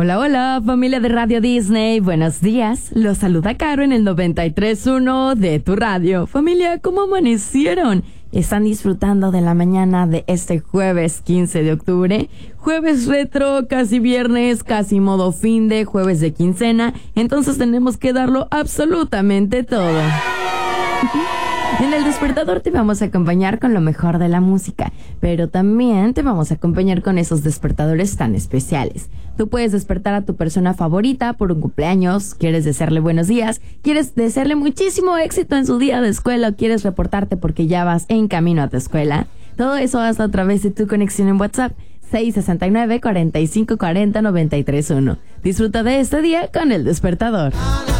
Hola, hola, familia de Radio Disney, buenos días. Los saluda Caro en el 93.1 de tu radio. Familia, ¿cómo amanecieron? ¿Están disfrutando de la mañana de este jueves 15 de octubre? Jueves retro, casi viernes, casi modo fin de jueves de quincena. Entonces tenemos que darlo absolutamente todo. En el despertador te vamos a acompañar con lo mejor de la música, pero también te vamos a acompañar con esos despertadores tan especiales. Tú puedes despertar a tu persona favorita por un cumpleaños, quieres desearle buenos días, quieres desearle muchísimo éxito en su día de escuela o quieres reportarte porque ya vas en camino a tu escuela. Todo eso hazlo a través de tu conexión en WhatsApp 669-4540-931. Disfruta de este día con el despertador.